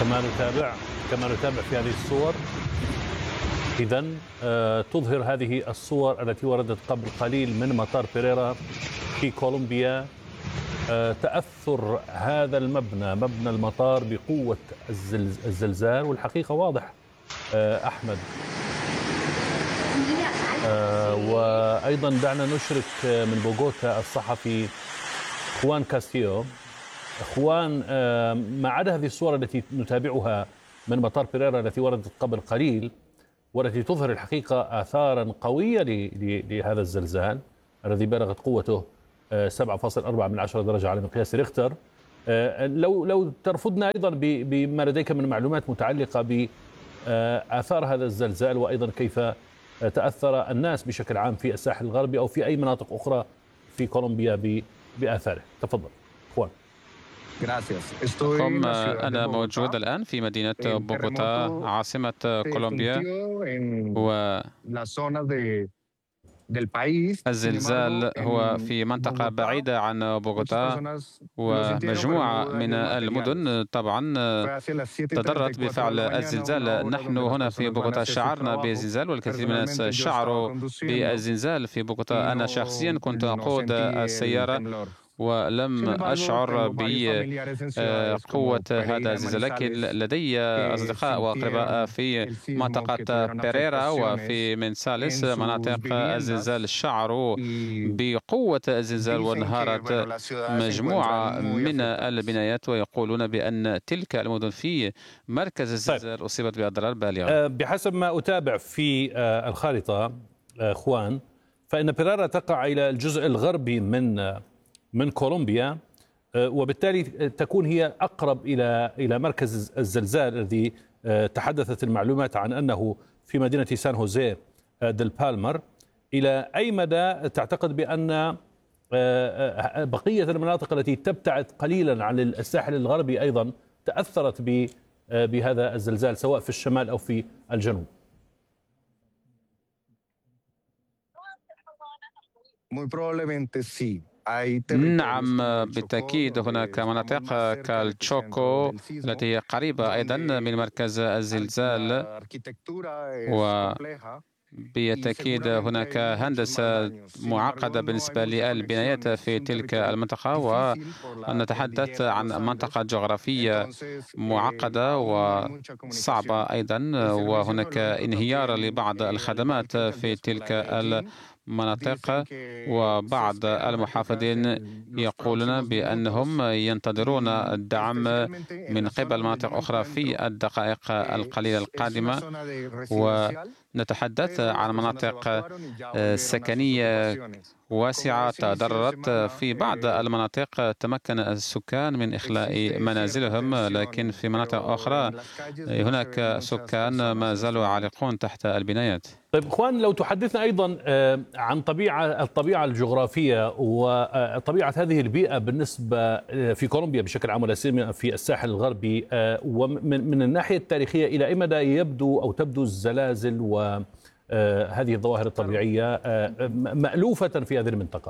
كما نتابع في هذه الصور. إذن تظهر هذه الصور التي وردت قبل قليل من مطار بيريرا في كولومبيا تأثر هذا مبنى المطار بقوة الزلزال. والحقيقة واضح أحمد، وأيضا دعنا نشرك من بوغوتا الصحفي خوان كاستيو. خوان، ما عدا هذه الصور التي نتابعها من مطار بيريرا التي وردت قبل قليل والتي تظهر الحقيقة آثارا قوية لهذا الزلزال الذي بلغت قوته 7.4 درجة على مقياس ريختر، لو ترفضنا أيضا بما لديك من معلومات متعلقة بآثار هذا الزلزال، وأيضا كيف تأثر الناس بشكل عام في الساحل الغربي أو في أي مناطق أخرى في كولومبيا بآثاره. تفضل خوان. أنا موجود الآن في مدينة بوغوتا عاصمة كولومبيا، والزلزال هو في منطقة بعيدة عن بوغوتا، ومجموعة من المدن طبعا تضررت بفعل الزلزال. نحن هنا في بوغوتا شعرنا بالزلزال، والكثير من الناس شعروا بالزلزال في بوغوتا. أنا شخصيا كنت أقود السيارة ولم أشعر بقوة هذا الزلزال، لكن لدي أصدقاء وأقرباء في منطقة بيريرا وفي منسالس مناطق الزلزال شعروا بقوة الزلزال، وانهارت مجموعة من البنايات، ويقولون بأن تلك المدن في مركز الزلزال أصيبت بأضرار بالغة. بحسب ما أتابع في الخارطة خوان، فإن بيريرا تقع إلى الجزء الغربي من كولومبيا، وبالتالي تكون هي أقرب إلى مركز الزلزال الذي تحدثت المعلومات عن أنه في مدينة سان هوزيه ديل بالمر. إلى أي مدى تعتقد بأن بقية المناطق التي تبتعد قليلا عن الساحل الغربي أيضا تأثرت بهذا الزلزال سواء في الشمال أو في الجنوب؟ نعم بالتأكيد، هناك مناطق كالتشوكو التي هي قريبة أيضا من مركز الزلزال، وبالتأكيد هناك هندسة معقدة بالنسبة للبنايات في تلك المنطقة، ونتحدث عن منطقة جغرافية معقدة وصعبة أيضا، وهناك انهيار لبعض الخدمات في تلك مناطق، وبعض المحافظين يقولون بأنهم ينتظرون الدعم من قبل مناطق أخرى في الدقائق القليلة القادمة. ونتحدث عن مناطق سكنية واسعة تضررت. في بعض المناطق تمكن السكان من إخلاء منازلهم، لكن في مناطق أخرى هناك سكان ما زالوا عالقون تحت البنايات. طيب خوان، لو تحدثنا أيضا عن الطبيعة الجغرافية وطبيعة هذه البيئة بالنسبة في كولومبيا بشكل عام، ولا سيما في الساحل الغربي، ومن الناحية التاريخية إلى أي مدى تبدو الزلازل وهذه الظواهر الطبيعية مألوفة في هذه المنطقة؟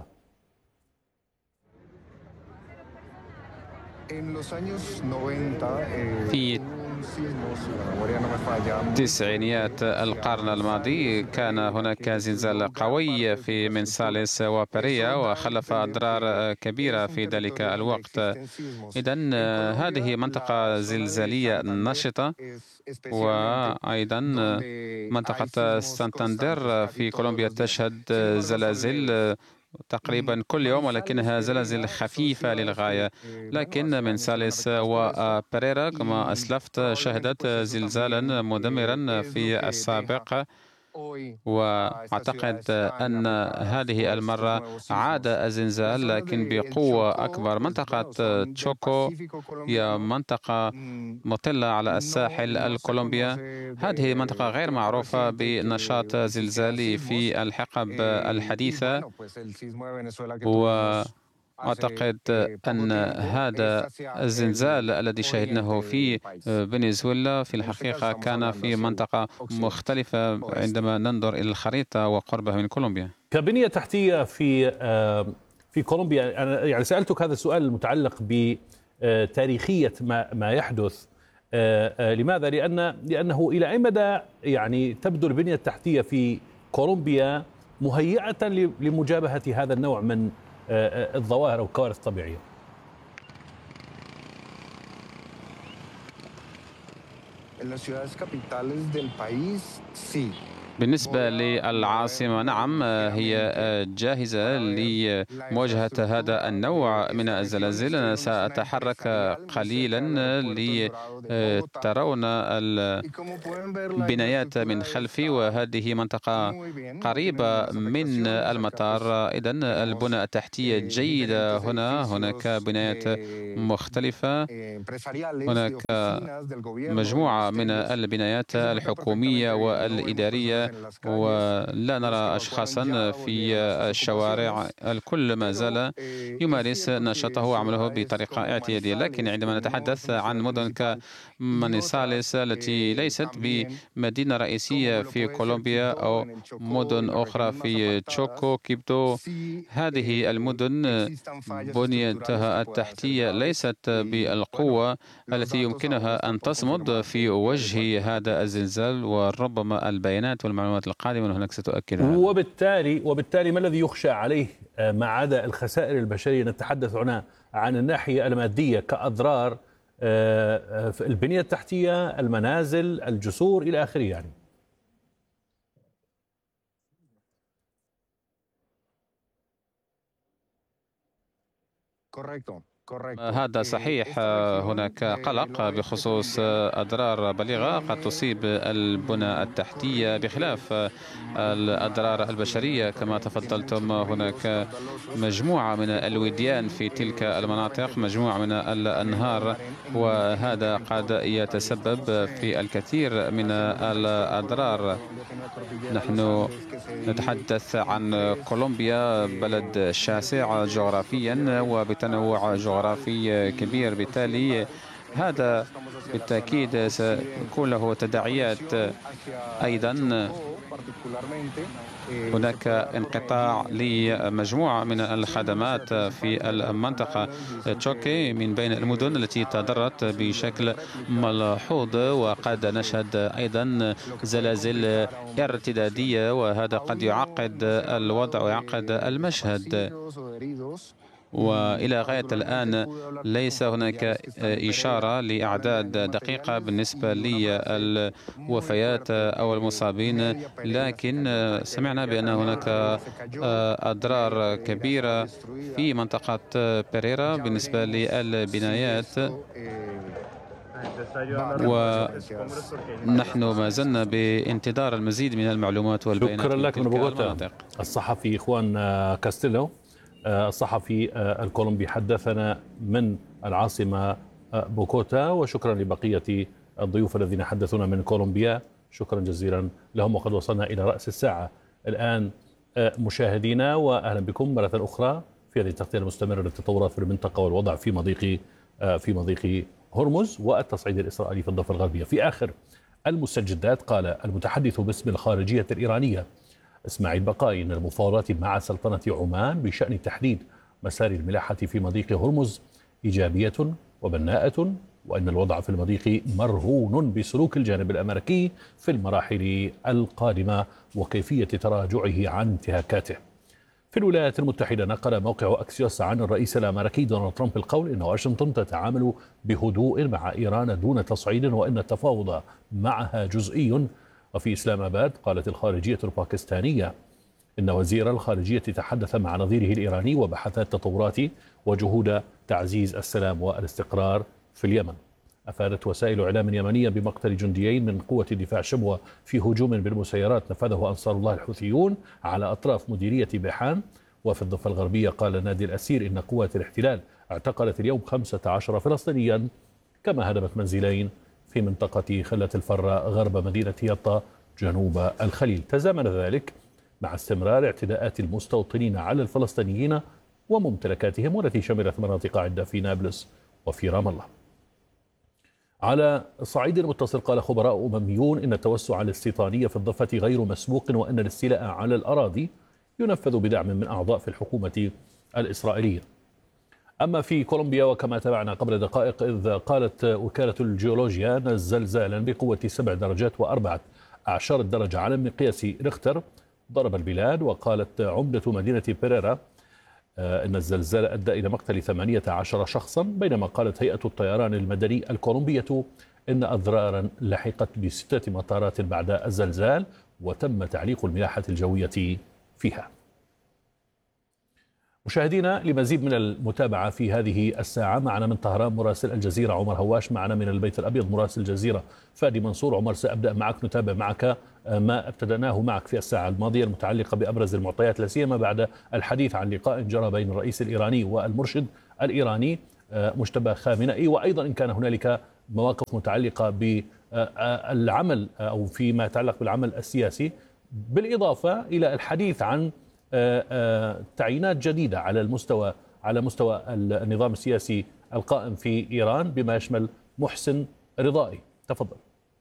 في تسعينيات القرن الماضي كان هناك زلزال قوي في منسالس وبيريا، وخلف أضرار كبيرة في ذلك الوقت. إذن هذه منطقة زلزالية نشطة. وأيضا منطقة سانتاندر في كولومبيا تشهد زلازل تقريبا كل يوم، ولكنها زلازل خفيفة للغاية. لكن منسالس وبيريرا كما أسلفت شهدت زلزالا مدمرا في السابق، وأعتقد أن هذه المرة عاد الزلزال لكن بقوة أكبر. منطقة تشوكو هي منطقة مطلة على الساحل الكولومبي. هذه منطقة غير معروفة بنشاط زلزالي في الحقب الحديثة، وأعتقد أن هذا الزلزال الذي شهدناه في فنزويلا في الحقيقة كان في منطقة مختلفة عندما ننظر إلى الخريطة وقربها من كولومبيا. كبنية تحتية في كولومبيا، أنا يعني سألتك هذا السؤال المتعلق بتاريخية ما يحدث. لماذا؟ لأنه إلى أي مدى يعني تبدو البنية التحتية في كولومبيا مهيئة لمجابهة هذا النوع من الظواهر أو الكوارث الطبيعية؟ بالنسبة للعاصمة نعم، هي جاهزة لمواجهة هذا النوع من الزلازل. أنا سأتحرك قليلا لترون البنايات من خلفي، وهذه منطقة قريبة من المطار. إذن البنى التحتية جيدة هناك بنايات مختلفة، هناك مجموعة من البنايات الحكومية والإدارية، ولا نرى أشخاصا في الشوارع. الكل ما زال يمارس نشاطه وعمله بطريقة اعتيادية. لكن عندما نتحدث عن مدن كمانيساليس التي ليست بمدينة رئيسية في كولومبيا أو مدن أخرى في تشوكو، كيبتو، هذه المدن بنيتها التحتية ليست بالقوة التي يمكنها أن تصمد في وجه هذا الزلزال، وربما البيانات والمعلومات القادمة هناك ستؤكد هذا. وبالتالي ما الذي يخشى عليه ما عدا الخسائر البشرية؟ نتحدث هنا عن الناحية المادية كأضرار في البنية التحتية، المنازل، الجسور إلى آخره يعني. هذا صحيح. هناك قلق بخصوص أضرار بليغة قد تصيب البنى التحتية بخلاف الأضرار البشرية. كما تفضلتم، هناك مجموعة من الوديان في تلك المناطق، مجموعة من الأنهار، وهذا قد يتسبب في الكثير من الأضرار. نحن نتحدث عن كولومبيا، بلد شاسع جغرافيا وبتنوع جغرافي كبير، بالتالي هذا بالتأكيد سيكون له تداعيات. أيضا هناك انقطاع لمجموعة من الخدمات في المنطقة. تشوكي من بين المدن التي تضررت بشكل ملحوظ، وقد نشهد أيضا زلازل ارتدادية، وهذا قد يعقد الوضع ويعقد المشهد. وإلى غاية الآن ليس هناك إشارة لأعداد دقيقة بالنسبة للوفيات أو المصابين، لكن سمعنا بأن هناك أضرار كبيرة في منطقة بيريرا بالنسبة للبنايات، ونحن ما زلنا بانتظار المزيد من المعلومات والبيانات. شكرا لك من بوغوتا الصحفي خوان كاستيلو، الصحفي الكولومبي، حدثنا من العاصمة بوغوتا. وشكرا لبقية الضيوف الذين حدثونا من كولومبيا، شكرا جزيلا لهم. وقد وصلنا إلى رأس الساعة الآن مشاهدينا، وأهلا بكم مرة أخرى في هذه التغطية المستمرة للتطورات في المنطقة والوضع في مضيق هرمز والتصعيد الإسرائيلي في الضفة الغربية. في آخر المستجدات قال المتحدث باسم الخارجية الإيرانية إسماعيل بقائي إن المفاوضات مع سلطنة عمان بشأن تحديد مسار الملاحة في مضيق هرمز إيجابية وبناءة، وأن الوضع في المضيق مرهون بسلوك الجانب الأمريكي في المراحل القادمة وكيفية تراجعه عن انتهاكاته. في الولايات المتحدة نقل موقع أكسيوس عن الرئيس الأمريكي دونالد ترامب القول إن واشنطن تتعامل بهدوء مع إيران دون تصعيد، وأن التفاوض معها جزئي. وفي إسلام آباد قالت الخارجية الباكستانية إن وزير الخارجية تحدث مع نظيره الإيراني وبحث التطورات وجهود تعزيز السلام والاستقرار في اليمن. أفادت وسائل إعلام يمنية بمقتل جنديين من قوة دفاع شبوة في هجوم بالمسيرات نفذه أنصار الله الحوثيون على أطراف مديرية بيحان. وفي الضفة الغربية قال نادي الأسير إن قوات الاحتلال اعتقلت اليوم 15 فلسطينيا، كما هدمت منزلين في منطقة خلة الفرة غرب مدينة يطا جنوب الخليل. تزامن ذلك مع استمرار اعتداءات المستوطنين على الفلسطينيين وممتلكاتهم، والتي شملت مناطق عدة في نابلس وفي رام الله. على صعيد متصل قال خبراء أمميون إن التوسع الاستيطاني في الضفة غير مسبوق، وأن الاستيلاء على الأراضي ينفذ بدعم من أعضاء في الحكومة الإسرائيلية. أما في كولومبيا وكما تابعنا قبل دقائق إذ قالت وكالة الجيولوجيا أن زلزالا بقوة 7 درجات و14 درجة على مقياس ريختر ضرب البلاد. وقالت عمدة مدينة بيريرا أن الزلزال أدى إلى مقتل 18 شخصا، بينما قالت هيئة الطيران المدني الكولومبية إن أضرارا لحقت ب6 مطارات بعد الزلزال وتم تعليق الملاحة الجوية فيها. مشاهدينا، لمزيد من المتابعة في هذه الساعة معنا من طهران مراسل الجزيرة عمر هواش، معنا من البيت الأبيض مراسل الجزيرة فادي منصور. عمر، سأبدأ معك نتابع معك ما ابتدأناه معك في الساعة الماضية المتعلقة بأبرز المعطيات، لا سيما بعد الحديث عن لقاء جرى بين الرئيس الإيراني والمرشد الإيراني مجتبى خامنئي، وأيضا إن كان هنالك مواقف متعلقة بالعمل أو فيما يتعلق بالعمل السياسي، بالإضافة إلى الحديث عن تعيينات جديدة على مستوى النظام السياسي القائم في إيران بما يشمل محسن رضائي. تفضل.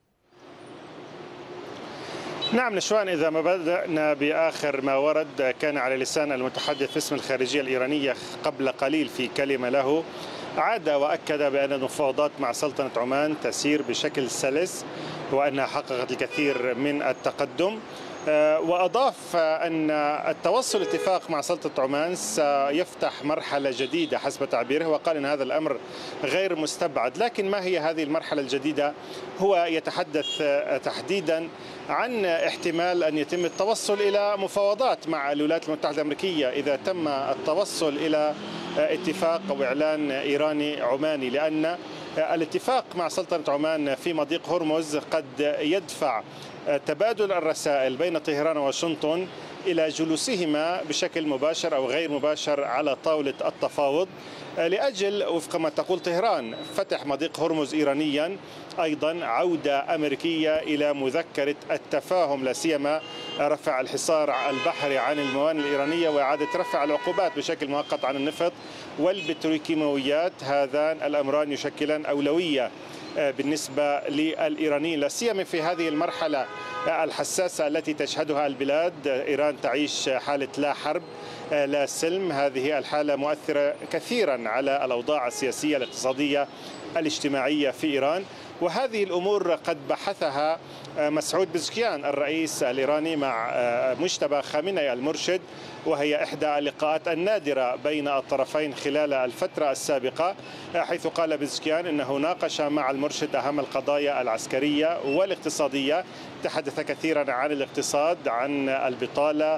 نعم نشوان، إذا ما بدأنا بآخر ما ورد كان على لسان المتحدث باسم الخارجية الإيرانية قبل قليل في كلمة له، عاد وأكد بأن المفاوضات مع سلطنة عمان تسير بشكل سلس وأنها حققت الكثير من التقدم، وأضاف أن التوصل اتفاق مع سلطنة عمان سيفتح مرحلة جديدة حسب تعبيره، وقال أن هذا الأمر غير مستبعد. لكن ما هي هذه المرحلة الجديدة؟ هو يتحدث تحديدا عن احتمال أن يتم التوصل إلى مفاوضات مع الولايات المتحدة الأمريكية إذا تم التوصل إلى اتفاق أو إعلان إيراني عماني، لأن الاتفاق مع سلطنة عمان في مضيق هرمز قد يدفع تبادل الرسائل بين طهران وواشنطن إلى جلوسهما بشكل مباشر أو غير مباشر على طاولة التفاوض لأجل وفق ما تقول طهران فتح مضيق هرمز إيرانيا، أيضا عودة أمريكية إلى مذكرة التفاهم، لا سيما رفع الحصار البحري عن الموانئ الإيرانية وإعادة رفع العقوبات بشكل مؤقت عن النفط والبتروكيماويات. هذان الأمران يشكلان أولوية بالنسبة للإيرانيين، لا سيما في هذه المرحلة الحساسة التي تشهدها البلاد. إيران تعيش حالة لا حرب لا سلم، هذه الحالة مؤثرة كثيرا على الأوضاع السياسية الاقتصادية الاجتماعية في إيران، وهذه الأمور قد بحثها مسعود بزكيان الرئيس الإيراني مع مجتبى خامنئي المرشد، وهي إحدى اللقاءات النادرة بين الطرفين خلال الفترة السابقة، حيث قال بزكيان أنه ناقش مع المرشد أهم القضايا العسكرية والاقتصادية. تحدث كثيرا عن الاقتصاد، عن البطالة،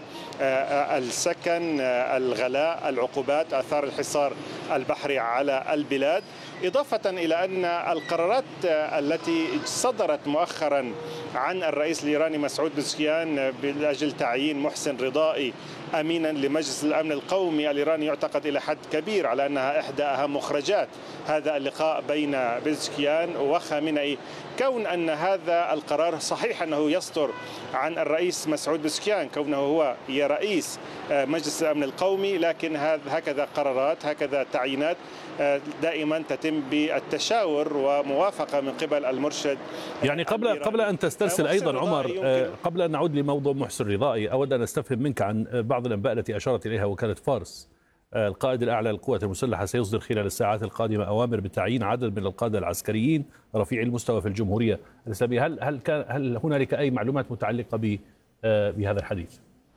السكن، الغلاء، العقوبات، آثار الحصار البحري على البلاد، إضافة إلى أن القرارات التي صدرت مؤخرا عن الرئيس الإيراني مسعود بزكيان لأجل تعيين محسن رضائي أمينا لمجلس الأمن القومي الإيراني يعتقد إلى حد كبير على أنها إحدى أهم مخرجات هذا اللقاء بين بزكيان وخامنئي. كون أن هذا القرار صحيح أنه يصدر عن الرئيس مسعود بزكيان كونه هو رئيس مجلس الأمن القومي، لكن هكذا قرارات، هكذا تعيينات دائما تتم بالتشاور وموافقة من قبل المرشد. يعني قبل أن تسترسل أيضا عمر، قبل أن نعود لموضوع محسن رضائي، أود أن أستفهم منك عن بعض الأنباء التي أشارت إليها وكالة فارس. القائد الأعلى للقوات المسلحة سيصدر خلال الساعات القادمة أوامر بتعيين عدد من القادة العسكريين رفيعي المستوى في الجمهورية الإسلامية. هل هنالك أي معلومات متعلقة بهذا الحديث؟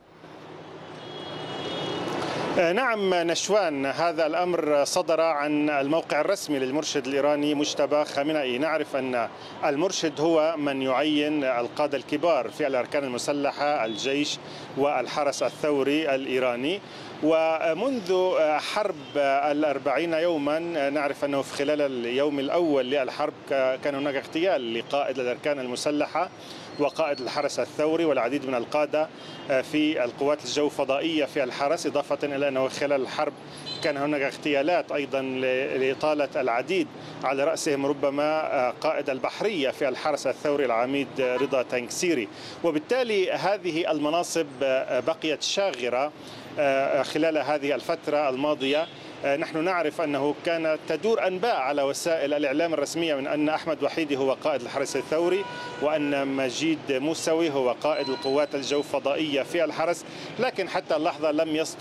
نعم نشوان، هذا الأمر صدر عن الموقع الرسمي للمرشد الإيراني مجتبى خامنئي. نعرف أن المرشد هو من يعين القادة الكبار في الأركان المسلحة، الجيش والحرس الثوري الإيراني، ومنذ حرب 40 يوما نعرف أنه في خلال اليوم الأول للحرب كان هناك اغتيال لقائد الأركان المسلحة وقائد الحرس الثوري والعديد من القادة في القوات الجو الفضائية في الحرس، إضافة إلى أنه خلال الحرب كان هناك اغتيالات أيضا لإطالة العديد، على رأسهم ربما قائد البحرية في الحرس الثوري العميد رضا تنكسيري. وبالتالي هذه المناصب بقيت شاغرة خلال هذه الفترة الماضية. نحن نعرف أنه كانت تدور أنباء على وسائل الإعلام الرسمية من أن أحمد وحيدي هو قائد الحرس الثوري وأن مجيد موسوي هو قائد القوات الجو الفضائية في الحرس، لكن حتى اللحظة لم يصدر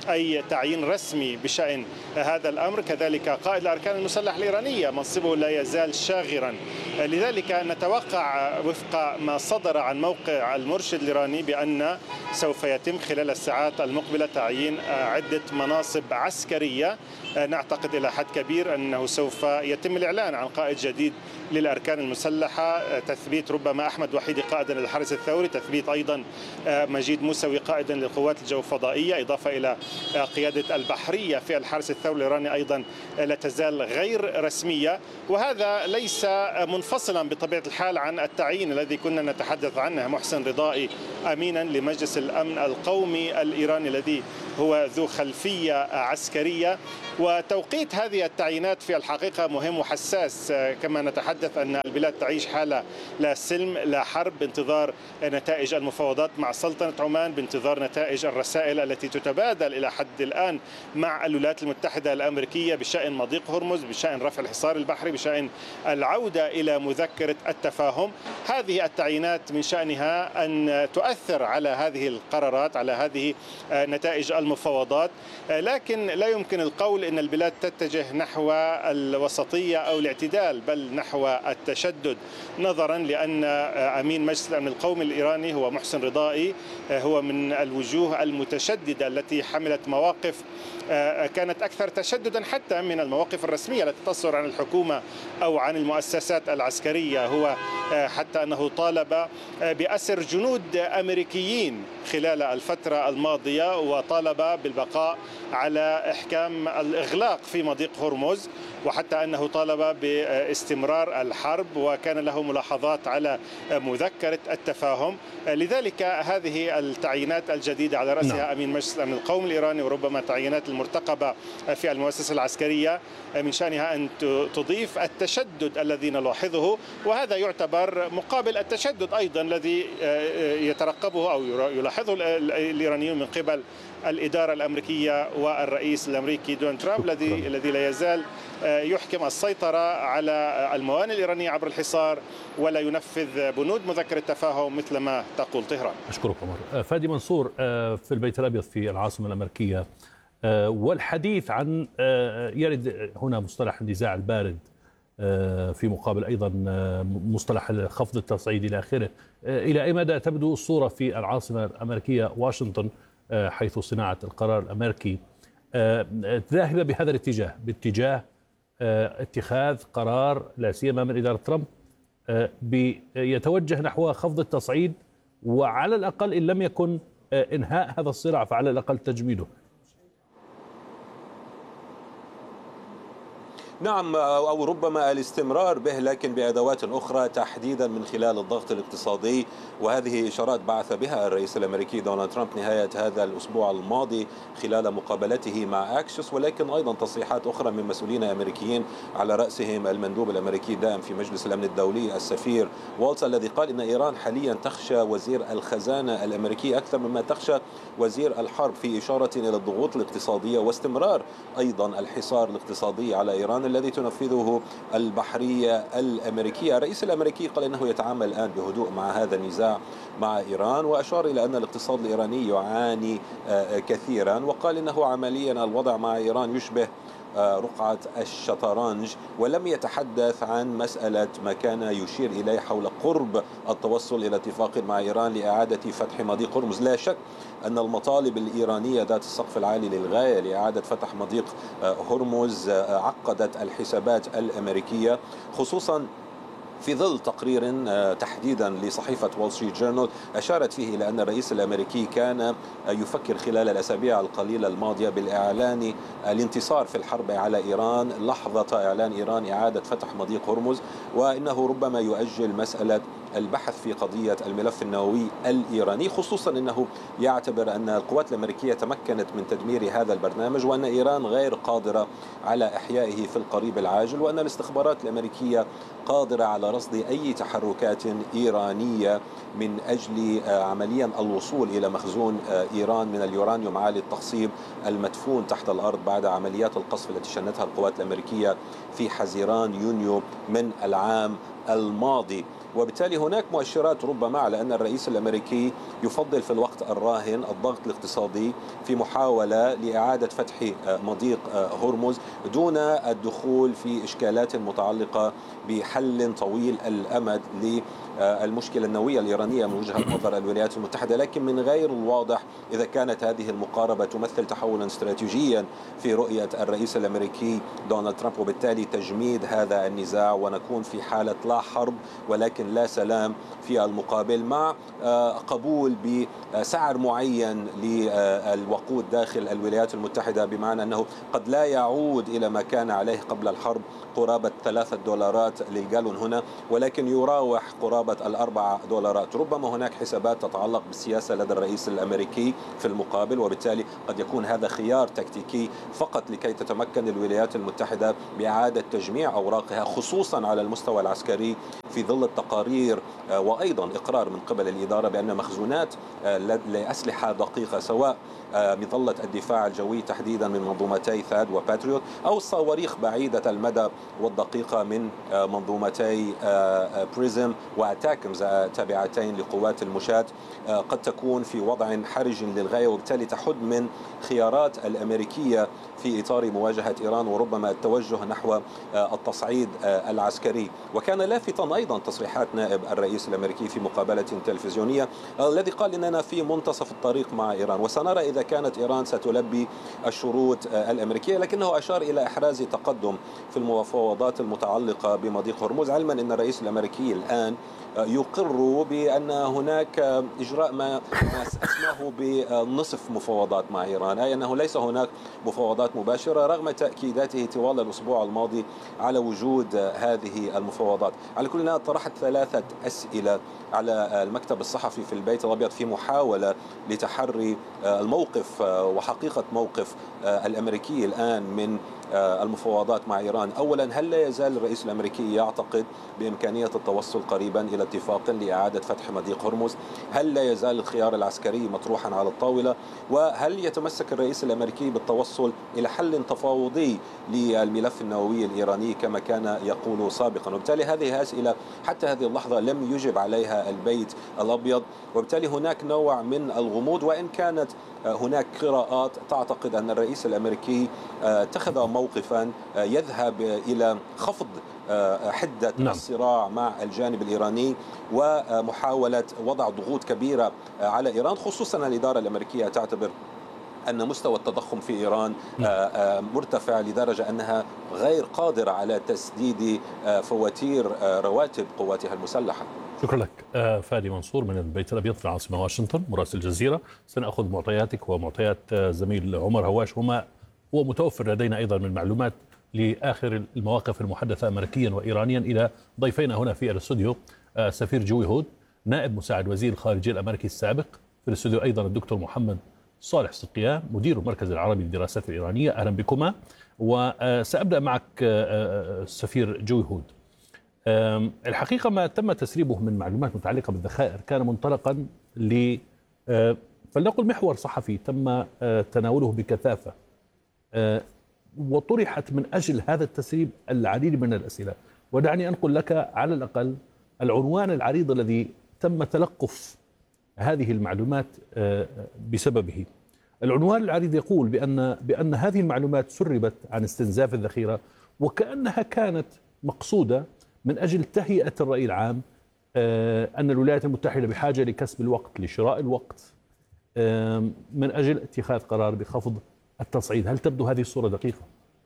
أي تعيين رسمي بشأن هذا الأمر. كذلك قائد الأركان المسلح الإيرانية منصبه لا يزال شاغرا. لذلك نتوقع وفق ما صدر عن موقع المرشد الإيراني بأن سوف يتم خلال الساعات المقبلة تعيين عدة مناصب عسكرية. نعتقد إلى حد كبير أنه سوف يتم الإعلان عن قائد جديد للأركان المسلحة، تثبيت ربما أحمد وحيدي قائدا للحرس الثوري، تثبيت أيضا مجيد موسوي قائدا للقوات الجو الفضائية، إضافة إلى قيادة البحرية في الحرس الثوري الإيراني أيضا لا تزال غير رسمية. وهذا ليس منفصلا بطبيعة الحال عن التعيين الذي كنا نتحدث عنه محسن رضائي أمينا لمجلس الأمن القومي الإيراني الذي هو ذو خلفية عسكرية. وتوقيت هذه التعيينات في الحقيقة مهم وحساس، كما نتحدث أن البلاد تعيش حالة لا سلم لا حرب، بانتظار نتائج المفاوضات مع سلطنة عمان، بانتظار نتائج الرسائل التي تتبادل إلى حد الآن مع الولايات المتحدة الأمريكية بشأن مضيق هرمز، بشأن رفع الحصار البحري، بشأن العودة إلى مذكرة التفاهم. هذه التعيينات من شأنها أن تؤثر على هذه القرارات، على هذه نتائج المفاوضات، لكن لا يمكن القول إن البلاد تتجه نحو الوسطية أو الاعتدال، بل نحو التشدد، نظرا لأن أمين مجلس الأمن القومي الإيراني هو محسن رضائي، هو من الوجوه المتشددة التي حملت مواقف كانت أكثر تشددا حتى من المواقف الرسمية التي تصدر عن الحكومة أو عن المؤسسات العسكرية. هو حتى أنه طالب بأسر جنود أمريكيين خلال الفترة الماضية، وطالب بالبقاء على إحكام الإغلاق في مضيق هرمز، وحتى أنه طالب باستمرار الحرب، وكان له ملاحظات على مذكرة التفاهم. لذلك هذه التعيينات الجديدة على رأسها أمين مجلس الأمن القومي الإيراني، وربما تعيينات المرتقبة في المؤسسة العسكرية، من شأنها أن تضيف التشدد الذي نلاحظه، وهذا يعتبر مقابل التشدد أيضا الذي يترقبه أو يلاحظه الإيرانيون من قبل الإدارة الأمريكية والرئيس الأمريكي دونالد ترامب الذي لا يزال يحكم السيطرة على الموانئ الإيرانية عبر الحصار ولا ينفذ بنود مذكرة التفاهم مثل ما تقول طهران. أشكرك عمر. فادي منصور في البيت الأبيض في العاصمة الأمريكية، والحديث عن يرد هنا مصطلح النزاع البارد في مقابل أيضا مصطلح خفض التصعيد إلى آخره. إلى أي مدى تبدو الصورة في العاصمة الأمريكية واشنطن حيث صناعة القرار الأمريكي ذاهبة بهذا الاتجاه، باتجاه اتخاذ قرار لا سيما من إدارة ترامب يتوجه نحو خفض التصعيد، وعلى الأقل إن لم يكن إنهاء هذا الصراع فعلى الأقل تجميده؟ نعم، أو ربما الاستمرار به، لكن بأدوات أخرى، تحديدا من خلال الضغط الاقتصادي. وهذه إشارات بعث بها الرئيس الأمريكي دونالد ترامب نهاية هذا الأسبوع الماضي خلال مقابلته مع أكسيوس، ولكن أيضا تصريحات أخرى من مسؤولين أمريكيين على رأسهم المندوب الأمريكي الدائم في مجلس الأمن الدولي السفير والتز، الذي قال إن إيران حاليا تخشى وزير الخزانة الأمريكي أكثر مما تخشى وزير الحرب، في إشارة إلى الضغوط الاقتصادية واستمرار أيضا الحصار الاقتصادي على إيران الذي تنفذه البحرية الأمريكية. الرئيس الأمريكي قال إنه يتعامل الآن بهدوء مع هذا النزاع مع إيران، وأشار إلى أن الاقتصاد الإيراني يعاني كثيرا، وقال إنه عمليا الوضع مع إيران يشبه رقعة الشطرنج، ولم يتحدث عن مسألة ما كان يشير إليه حول قرب التوصل إلى اتفاق مع إيران لإعادة فتح مضيق هرمز. لا شك أن المطالب الإيرانية ذات السقف العالي للغاية لإعادة فتح مضيق هرمز عقدت الحسابات الأمريكية، خصوصا في ظل تقرير تحديدا لصحيفة وول ستريت جورنال أشارت فيه إلى أن الرئيس الأمريكي كان يفكر خلال الأسابيع القليلة الماضية بالإعلان الانتصار في الحرب على إيران لحظة إعلان إيران إعادة فتح مضيق هرمز، وإنه ربما يؤجل مسألة البحث في قضية الملف النووي الإيراني، خصوصا أنه يعتبر أن القوات الأمريكية تمكنت من تدمير هذا البرنامج، وأن إيران غير قادرة على إحيائه في القريب العاجل، وأن الاستخبارات الأمريكية قادرة على رصد أي تحركات إيرانية من أجل عمليا الوصول إلى مخزون إيران من اليورانيوم عالي التخصيب المدفون تحت الأرض بعد عمليات القصف التي شنتها القوات الأمريكية في حزيران يونيو من العام الماضي. وبالتالي هناك مؤشرات ربما على أن الرئيس الأمريكي يفضل في الوقت الراهن الضغط الاقتصادي في محاولة لإعادة فتح مضيق هرمز دون الدخول في إشكالات متعلقة بحل طويل الأمد للمشكلة النووية الإيرانية من وجهة نظر الولايات المتحدة، لكن من غير الواضح إذا كانت هذه المقاربة تمثل تحولا استراتيجيا في رؤية الرئيس الأمريكي دونالد ترامب، وبالتالي تجميد هذا النزاع ونكون في حالة لا حرب ولكن لا سلام في المقابل، مع قبول بسعر معين للوقود داخل الولايات المتحدة، بمعنى أنه قد لا يعود إلى ما كان عليه قبل الحرب قرابة $3 للجالون هنا، ولكن يراوح قرابة $4. ربما هناك حسابات تتعلق بالسياسة لدى الرئيس الأمريكي في المقابل، وبالتالي قد يكون هذا خيار تكتيكي فقط لكي تتمكن الولايات المتحدة بإعادة تجميع أوراقها خصوصا على المستوى العسكري، في ظل التقارير وأيضا إقرار من قبل الإدارة بأن مخزونات لأسلحة دقيقة سواء مظلة الدفاع الجوي تحديدا من منظومتي ثاد وباتريوت أو الصواريخ بعيدة المدى والدقيقة من منظومتي بريزم وأتاكمز تابعتين لقوات المشاة، قد تكون في وضع حرج للغاية، وبالتالي تحد من خيارات الأمريكية في إطار مواجهة إيران وربما التوجه نحو التصعيد العسكري. وكان لافتا أيضا تصريحات نائب الرئيس الأمريكي في مقابلة تلفزيونية الذي قال إننا في منتصف الطريق مع إيران وسنرى إذا كانت إيران ستلبي الشروط الأمريكية، لكنه أشار إلى إحراز تقدم في المفاوضات المتعلقة بمضيق هرمز، علما أن الرئيس الأمريكي الآن يقر بأن هناك إجراء ما أسماه بنصف مفاوضات مع إيران، أي أنه ليس هناك مفاوضات مباشرة رغم تأكيداته طوال الأسبوع الماضي على وجود هذه المفاوضات. على كل حال طرحت 3 أسئلة على المكتب الصحفي في البيت الأبيض في محاولة لتحري الموقف وحقيقة موقف الأمريكي الآن من المفاوضات مع إيران. أولا، هل لا يزال الرئيس الأمريكي يعتقد بإمكانية التوصل قريبا إلى اتفاق لإعادة فتح مضيق هرمز؟ هل لا يزال الخيار العسكري مطروحا على الطاولة؟ وهل يتمسك الرئيس الأمريكي بالتوصل إلى حل تفاوضي للملف النووي الإيراني كما كان يقول سابقا؟ وبالتالي هذه أسئلة حتى هذه اللحظة لم يجب عليها البيت الأبيض، وبالتالي هناك نوع من الغموض، وإن كانت هناك قراءات تعتقد أن الرئيس الأمريكي اتخذ موقفا يذهب إلى خفض حدة الصراع مع الجانب الإيراني ومحاولة وضع ضغوط كبيرة على إيران، خصوصا الإدارة الأمريكية تعتبر أن مستوى التضخم في إيران مرتفع لدرجة أنها غير قادرة على تسديد فواتير رواتب قواتها المسلحة. شكرا لك فادي منصور من البيت الأبيض في العاصمة واشنطن مراسل الجزيرة. سنأخذ معطياتك ومعطيات زميل عمر هواش، هو متوفر لدينا أيضا من معلومات لآخر المواقف المحدثة أمريكيا وإيرانيا إلى ضيفينا هنا في الاستوديو سفير جوي هود نائب مساعد وزير الخارجية الأمريكي السابق، في الاستوديو أيضا الدكتور محمد صالح سقيان مدير المركز العربي للدراسات الإيرانية. أهلا بكما. وسأبدأ معك سفير جوي هود. الحقيقة ما تم تسريبه من معلومات متعلقة بالذخائر كان منطلقا فلنقل محور صحفي تم تناوله بكثافة، وطرحت من أجل هذا التسريب العديد من الأسئلة، ودعني أنقل لك على الأقل العنوان العريض الذي تم تلقف هذه المعلومات بسببه. العنوان العريض يقول بأن هذه المعلومات سربت عن استنزاف الذخيرة وكأنها كانت مقصودة من أجل تهيئة الرأي العام أن الولايات المتحدة بحاجة لكسب الوقت، لشراء الوقت من أجل اتخاذ قرار بخفض التصعيد. هل تبدو هذه الصورة دقيقة؟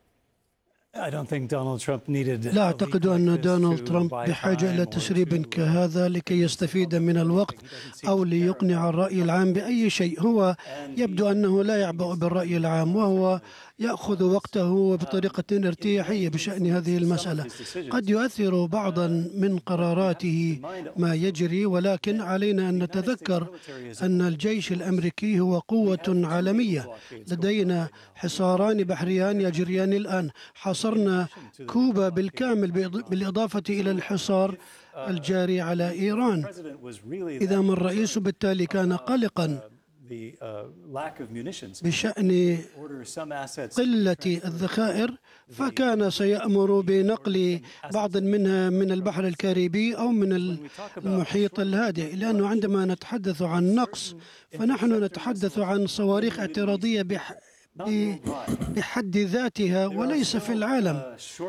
لا أعتقد أن دونالد ترامب بحاجة إلى تسريب كهذا لكي يستفيد من الوقت أو ليقنع الرأي العام بأي شيء. هو يبدو أنه لا يعبأ بالرأي العام، وهو يأخذ وقته بطريقة ارتياحية بشأن هذه المسألة. قد يؤثر بعضا من قراراته ما يجري، ولكن علينا أن نتذكر أن الجيش الأمريكي هو قوة عالمية. لدينا حصاران بحريان يجريان الآن، حصرنا كوبا بالكامل بالإضافة إلى الحصار الجاري على إيران. إذا ما الرئيس بالتالي كان قلقا بشأن قلة الذخائر، فكان سيأمر بنقل بعض منها من البحر الكاريبي أو من المحيط الهادئ، لأنه عندما نتحدث عن نقص فنحن نتحدث عن صواريخ اعتراضية بحد ذاتها وليس في العالم.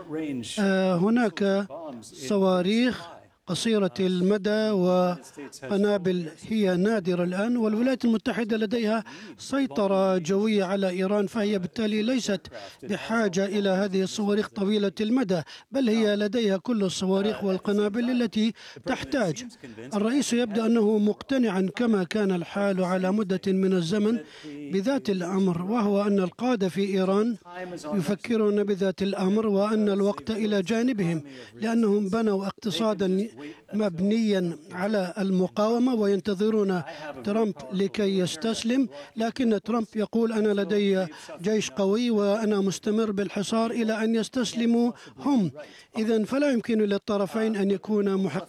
هناك صواريخ قصيرة المدى وقنابل هي نادرة الآن، والولايات المتحدة لديها سيطرة جوية على إيران، فهي بالتالي ليست بحاجة إلى هذه الصواريخ طويلة المدى، بل هي لديها كل الصواريخ والقنابل التي تحتاج. الرئيس يبدو أنه مقتنعا كما كان الحال على مدة من الزمن بذات الأمر، وهو أن القادة في إيران يفكرون بذات الأمر وأن الوقت إلى جانبهم، لأنهم بنوا اقتصادا مبنيا على المقاومة وينتظرون ترامب لكي يستسلم، لكن ترامب يقول أنا لدي جيش قوي وأنا مستمر بالحصار إلى أن يستسلموا هم. إذن فلا يمكن للطرفين أن يكونا محقين